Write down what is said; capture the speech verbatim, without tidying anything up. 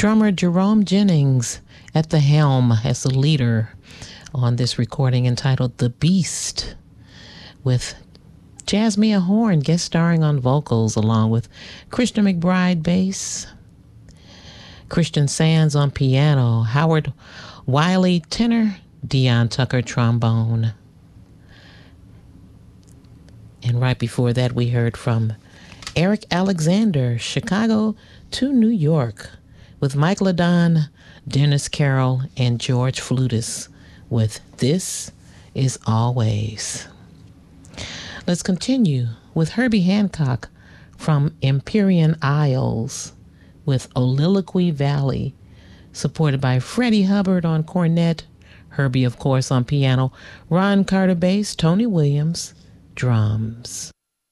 Drummer Jerome Jennings at the helm as the leader on this recording entitled The Beast, with Jasmia Horn guest starring on vocals along with Christian McBride bass, Christian Sands on piano, Howard Wiley tenor, Dion Tucker trombone. And right before that, we heard from Eric Alexander, Chicago to New York, with Mike Ladon, Dennis Carroll, and George Flutis with This Is Always. Let's continue with Herbie Hancock from Empyrean Isles with Oliloquy Valley, supported by Freddie Hubbard on cornet, Herbie, of course, on piano, Ron Carter bass, Tony Williams drums.